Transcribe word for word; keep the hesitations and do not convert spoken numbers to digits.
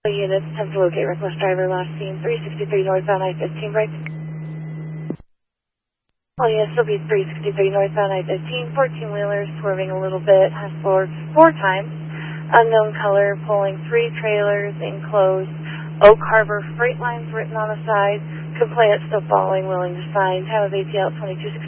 Units, attempt to locate reckless driver, last seen three sixty-three northbound I fifteen, right? All units, still be three sixty-three northbound I fifteen, fourteen-wheelers swerving a little bit, has floored four times. Unknown color, pulling three trailers, enclosed. Oak Harbor freight lines written on the side. Complainant still following, willing to sign. Time of A T L twenty-two sixty.